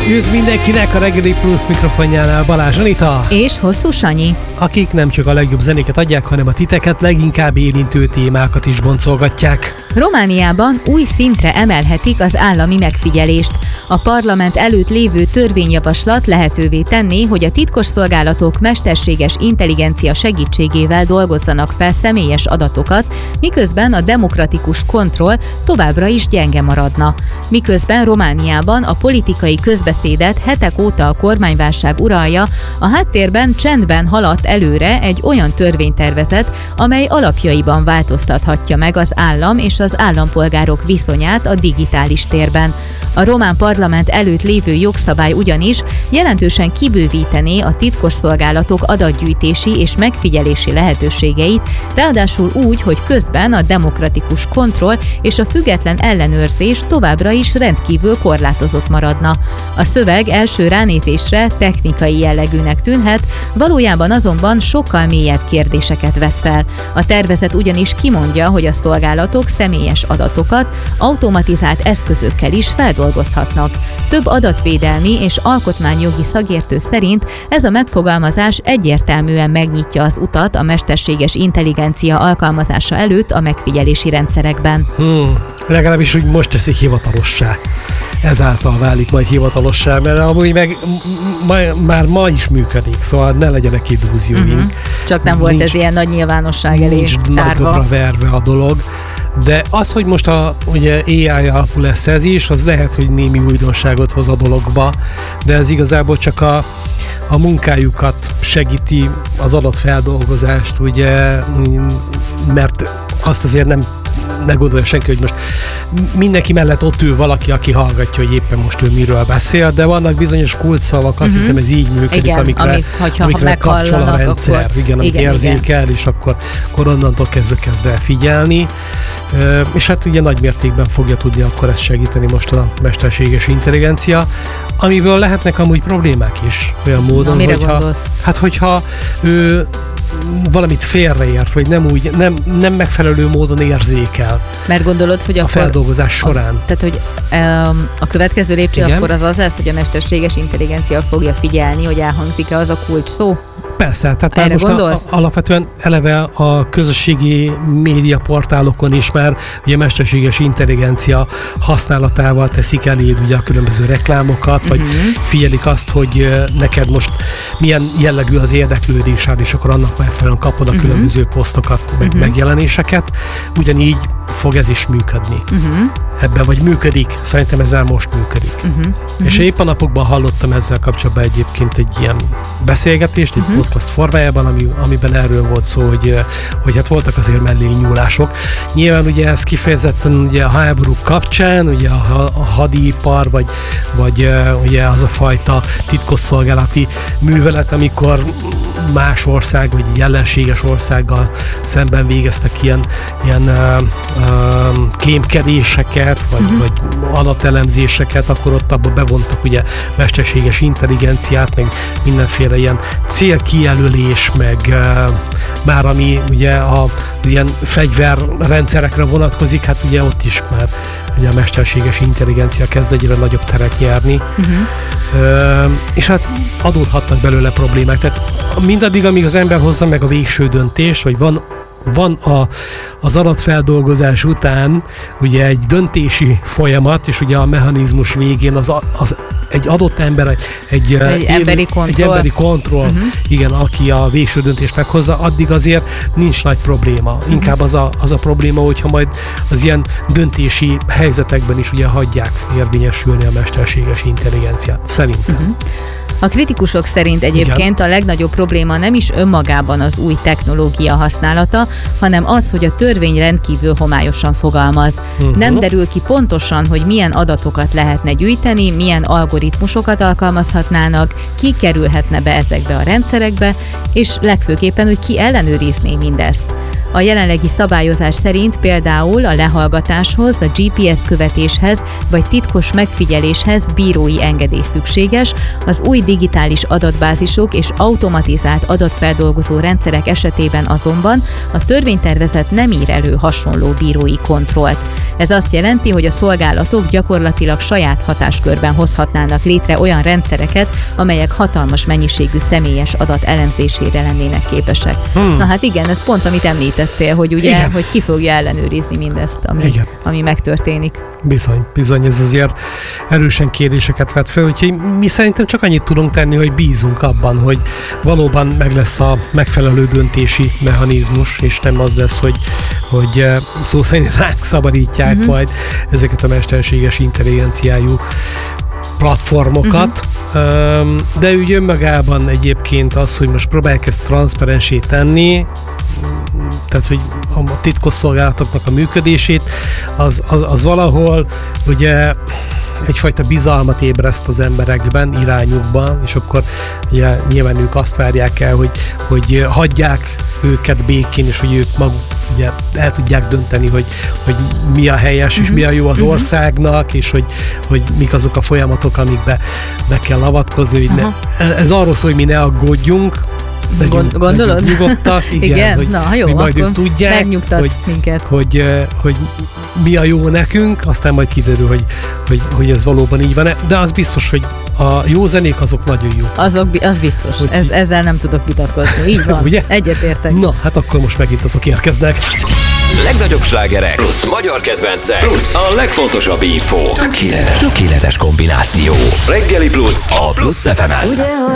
Üdv mindenkinek a Reggeli Plus mikrofonjánál Balázs Anita és Hosszú Sanyi, akik nem csak a legjobb zenéket adják, hanem a titeket leginkább érintő témákat is boncolgatják. Romániában új szintre emelhetik az állami megfigyelést. A parlament előtt lévő törvényjavaslat lehetővé tenné, hogy a titkosszolgálatok mesterséges intelligencia segítségével dolgozzanak fel személyes adatokat, miközben a demokratikus kontroll továbbra is gyenge maradna. Miközben Romániában a politikai közbeszédet hetek óta a kormányválság uralja, a háttérben csendben haladt előre egy olyan törvénytervezet, amely alapjaiban változtathatja meg az állam és az állampolgárok viszonyát a digitális térben. A román parlament előtt lévő jogszabály ugyanis jelentősen kibővítené a titkosszolgálatok adatgyűjtési és megfigyelési lehetőségeit, ráadásul úgy, hogy közben a demokratikus kontroll és a független ellenőrzés továbbra is rendkívül korlátozott maradna. A szöveg első ránézésre technikai jellegűnek tűnhet, valójában azonban sokkal mélyebb kérdéseket vet fel. A tervezet ugyanis kimondja, hogy a szolgálatok személyes adatokat automatizált eszközökkel is feldolgozhatnak. Több adatvédelmi és alkotmányjogi szakértő szerint ez a megfogalmazás egyértelműen megnyitja az utat a mesterséges intelligencia alkalmazása előtt a megfigyelési rendszerekben. Legalábbis úgy most teszik hivatalossá. Ezáltal válik majd hivatalossá, mert amúgy meg már ma is működik, szóval ne legyenek illúzióink. Csak nem volt ez ilyen nagy nyilvánosság elé nincs tárva. nagy dobra verve a dolog. De az, hogy most ugye AI alapú lesz ez is, az lehet, hogy némi újdonságot hoz a dologba, de ez igazából csak a munkájukat segíti, az adatfeldolgozást, ugye, mert azt azért ne gondolja senki, hogy most mindenki mellett ott ül valaki, aki hallgatja, hogy éppen most ő miről beszél, de vannak bizonyos kulcsszavak, azt hiszem ez így működik, igen, amikre kapcsol a rendszer, akkor, amit érzékel, és akkor onnantól kezdve figyelni. És hát ugye nagy mértékben fogja tudni akkor ezt segíteni most a mesterséges intelligencia, amiből lehetnek amúgy problémák is olyan módon, hogyha ő valamit félreért, vagy nem megfelelő módon érzékel. Mert gondolod, hogy a feldolgozás során. Tehát, hogy a következő lépcső akkor az lesz, hogy a mesterséges intelligencia fogja figyelni, hogy elhangzik-e az a kulcs szó? Persze, tehát már most alapvetően eleve a közösségi médiaportálokon is már ugye mesterséges intelligencia használatával teszik eléd ugye a különböző reklámokat, vagy figyelik azt, hogy neked most milyen jellegű az érdeklődésed, és akkor annak megfelelően kapod a különböző posztokat, megjelenéseket. Ugyanígy fog ez is működni. Ebben vagy működik, szerintem ez már most működik. És épp a napokban hallottam ezzel kapcsolatban egyébként egy ilyen beszélgetést, egy podcast formájában, amiben erről volt szó, hogy hát voltak azért mellényúlások. Nyilván ugye ez kifejezetten ugye a háborúk kapcsán, ugye a hadipar, vagy ugye az a fajta titkosszolgálati művelet, amikor más ország, vagy ellenséges országgal szemben végeztek ilyen kémkedéseket, vagy adatelemzéseket, akkor ott abba bevontak ugye mesterséges intelligenciát, meg mindenféle ilyen célkijelölés, meg már ami ugye az ilyen fegyverrendszerekre vonatkozik, hát ugye ott is már ugye a mesterséges intelligencia kezd egyre nagyobb teret nyerni. És hát adódhatnak belőle problémák. Tehát mindaddig, amíg az ember hozza meg a végső döntést, vagy van az adatfeldolgozás után ugye egy döntési folyamat, és ugye a mechanizmus végén az egy adott ember, egy emberi kontroll, igen, aki a végső döntést meghozza, addig azért nincs nagy probléma. Inkább az a probléma, hogyha majd az ilyen döntési helyzetekben is ugye hagyják érvényesülni a mesterséges intelligenciát. Szerintem. A kritikusok szerint egyébként a legnagyobb probléma nem is önmagában az új technológia használata, hanem az, hogy a törvény rendkívül homályosan fogalmaz. Nem derül ki pontosan, hogy milyen adatokat lehetne gyűjteni, milyen algoritmusokat alkalmazhatnának, ki kerülhetne be ezekbe a rendszerekbe, és legfőképpen, hogy ki ellenőrizné mindezt. A jelenlegi szabályozás szerint például a lehallgatáshoz, a GPS követéshez vagy titkos megfigyeléshez bírói engedély szükséges, az új digitális adatbázisok és automatizált adatfeldolgozó rendszerek esetében azonban a törvénytervezet nem ír elő hasonló bírói kontrollt. Ez azt jelenti, hogy a szolgálatok gyakorlatilag saját hatáskörben hozhatnának létre olyan rendszereket, amelyek hatalmas mennyiségű személyes adat elemzésére lennének képesek. Na hát igen, ez pont amit említettél, hogy ugye, igen, hogy ki fogja ellenőrizni mindezt, ami megtörténik. Bizony, ez azért erősen kérdéseket vet fel, úgyhogy mi szerintem csak annyit tudunk tenni, hogy bízunk abban, hogy valóban meg lesz a megfelelő döntési mechanizmus, és nem az lesz, hogy szó szerint ránk szabadítják majd ezeket a mesterséges intelligenciájú platformokat, de úgy önmagában egyébként az, hogy most próbálják ezt transzparensé tenni, tehát, hogy a titkosszolgálatoknak a működését, az valahol ugye egyfajta bizalmat ébreszt az emberekben, irányukban, és akkor ugye nyilván ők azt várják el, hogy hagyják őket békén, és hogy ők maguk ugye el tudják dönteni, hogy mi a helyes, és mi a jó az országnak, és hogy mik azok a folyamatok, amikbe be kell avatkozni. Ez arról szól, hogy mi ne aggódjunk, Gondolod? Nyugodtak, igen, hogy, na, jó, hogy majd ők tudják, hogy mi a jó nekünk, aztán majd kiderül, hogy ez valóban így van. De az biztos, hogy a jó zenék azok nagyon jók. Az biztos, ezzel nem tudok vitatkozni. Így van, ugye? Egyetértek. Na, hát akkor most megint azok érkeznek. Legnagyobb slágerek, plusz magyar kedvencek, plusz a legfontosabb info. Tökéletes kombináció. Reggeli Plusz a Plusz FM-en.